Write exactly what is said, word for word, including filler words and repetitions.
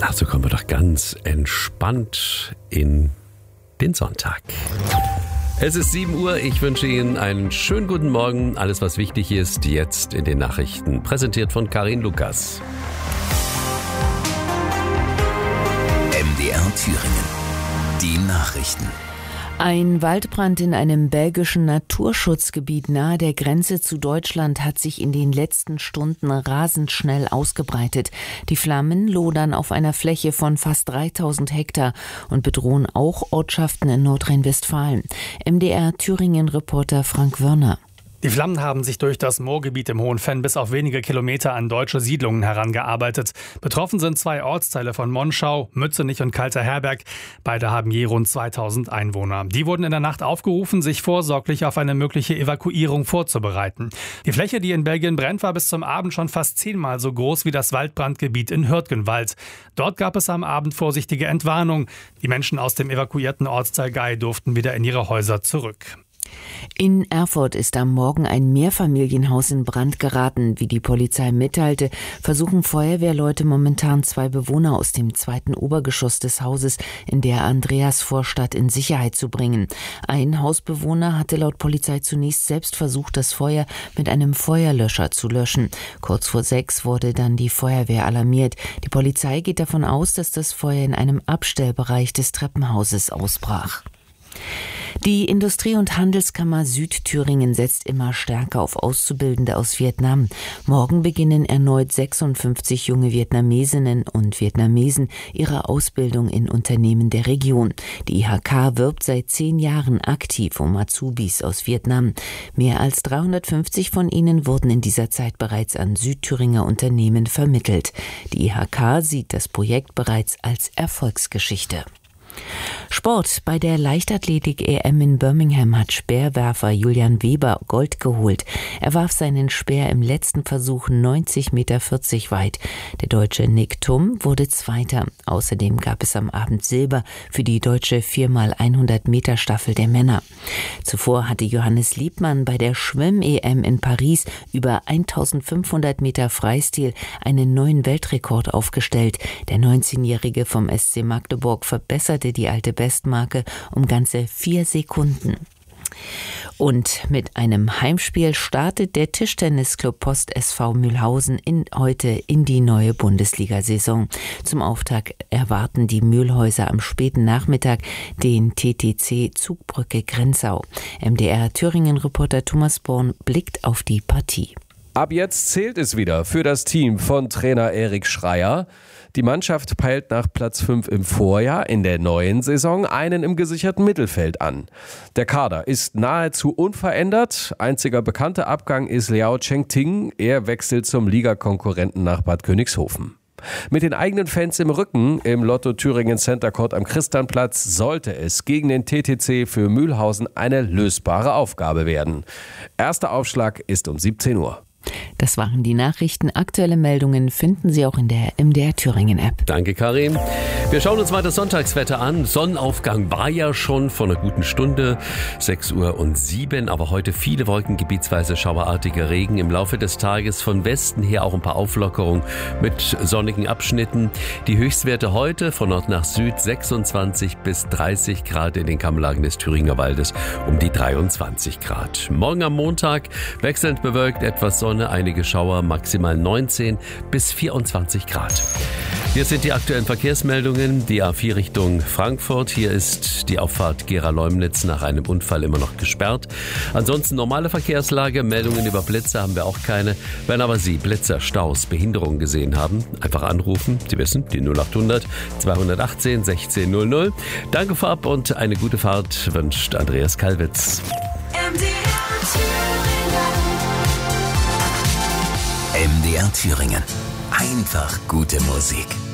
Also kommen wir doch ganz entspannt in den Sonntag. Es ist sieben Uhr, ich wünsche Ihnen einen schönen guten Morgen. Alles, was wichtig ist, jetzt in den Nachrichten. Präsentiert von Karin Lukas. M D R Thüringen. Die Nachrichten. Ein Waldbrand in einem belgischen Naturschutzgebiet nahe der Grenze zu Deutschland hat sich in den letzten Stunden rasend schnell ausgebreitet. Die Flammen lodern auf einer Fläche von fast dreitausend Hektar und bedrohen auch Ortschaften in Nordrhein-Westfalen. M D R Thüringen-Reporter Frank Wörner. Die Flammen haben sich durch das Moorgebiet im Hohen Venn bis auf wenige Kilometer an deutsche Siedlungen herangearbeitet. Betroffen sind zwei Ortsteile von Monschau, Mützenich und Kalter Herberg. Beide haben je rund zweitausend Einwohner. Die wurden in der Nacht aufgerufen, sich vorsorglich auf eine mögliche Evakuierung vorzubereiten. Die Fläche, die in Belgien brennt, war bis zum Abend schon fast zehnmal so groß wie das Waldbrandgebiet in Hürtgenwald. Dort gab es am Abend vorsichtige Entwarnung. Die Menschen aus dem evakuierten Ortsteil Gei durften wieder in ihre Häuser zurück. In Erfurt ist am Morgen ein Mehrfamilienhaus in Brand geraten. Wie die Polizei mitteilte, versuchen Feuerwehrleute momentan zwei Bewohner aus dem zweiten Obergeschoss des Hauses in der Andreasvorstadt in Sicherheit zu bringen. Ein Hausbewohner hatte laut Polizei zunächst selbst versucht, das Feuer mit einem Feuerlöscher zu löschen. Kurz vor sechs wurde dann die Feuerwehr alarmiert. Die Polizei geht davon aus, dass das Feuer in einem Abstellbereich des Treppenhauses ausbrach. Die Industrie- und Handelskammer Südthüringen setzt immer stärker auf Auszubildende aus Vietnam. Morgen beginnen erneut sechsundfünfzig junge Vietnamesinnen und Vietnamesen ihre Ausbildung in Unternehmen der Region. Die I H K wirbt seit zehn Jahren aktiv um Azubis aus Vietnam. Mehr als dreihundertfünfzig von ihnen wurden in dieser Zeit bereits an Südthüringer Unternehmen vermittelt. Die I H K sieht das Projekt bereits als Erfolgsgeschichte. Sport. Bei der Leichtathletik-E M in Birmingham hat Speerwerfer Julian Weber Gold geholt. Er warf seinen Speer im letzten Versuch neunzig Komma vierzig Meter weit. Der Deutsche Nick Thum wurde Zweiter. Außerdem gab es am Abend Silber für die deutsche vier mal hundert Meter Staffel der Männer. Zuvor hatte Johannes Liebmann bei der Schwimm-E M in Paris über eintausendfünfhundert Meter Freistil einen neuen Weltrekord aufgestellt. Der neunzehnjährige vom S C Magdeburg verbesserte die alte Bestmarke um ganze vier Sekunden. Und mit einem Heimspiel startet der Tischtennisclub Post S V Mühlhausen in, heute in die neue Bundesliga-Saison. Zum Auftakt erwarten die Mühlhäuser am späten Nachmittag den T T C Zugbrücke Grenzau. M D R Thüringen-Reporter Thomas Born blickt auf die Partie. Ab jetzt zählt es wieder für das Team von Trainer Erik Schreier. Die Mannschaft peilt nach Platz fünf im Vorjahr in der neuen Saison einen im gesicherten Mittelfeld an. Der Kader ist nahezu unverändert. Einziger bekannter Abgang ist Liao Chengting. Er wechselt zum Ligakonkurrenten nach Bad Königshofen. Mit den eigenen Fans im Rücken im Lotto Thüringen Center Court am Christianplatz sollte es gegen den T T C für Mühlhausen eine lösbare Aufgabe werden. Erster Aufschlag ist um siebzehn Uhr. Das waren die Nachrichten. Aktuelle Meldungen finden Sie auch in der M D R Thüringen App. Danke, Karin. Wir schauen uns mal das Sonntagswetter an. Sonnenaufgang war ja schon vor einer guten Stunde, sechs Uhr und sieben, aber heute viele Wolken, gebietsweise schauerartiger Regen. Im Laufe des Tages von Westen her auch ein paar Auflockerungen mit sonnigen Abschnitten. Die Höchstwerte heute von Nord nach Süd sechsundzwanzig bis dreißig Grad, in den Kammlagen des Thüringer Waldes um die dreiundzwanzig Grad. Morgen am Montag wechselnd bewölkt, etwas Sonne, einige Schauer, maximal neunzehn bis vierundzwanzig Grad. Hier sind die aktuellen Verkehrsmeldungen. Die A vier Richtung Frankfurt. Hier ist die Auffahrt Gera-Leumnitz nach einem Unfall immer noch gesperrt. Ansonsten normale Verkehrslage. Meldungen über Blitze haben wir auch keine. Wenn aber Sie Blitzer, Staus, Behinderungen gesehen haben, einfach anrufen. Sie wissen, die null achthundert zweihundertachtzehn sechzehn null null. Danke vorab und eine gute Fahrt wünscht Andreas Kalwitz. M D R Thüringen. Einfach gute Musik.